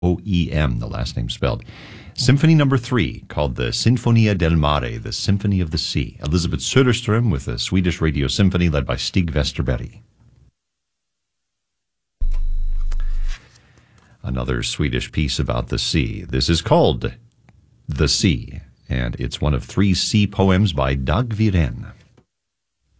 O-E-M, the last name spelled. Symphony number 3, called the Sinfonia del Mare, the Symphony of the Sea. Elizabeth Söderström with the Swedish Radio Symphony led by Stig Vesterberg. Another Swedish piece about the sea. This is called The Sea, and it's one of 3 sea poems by Dag Viren.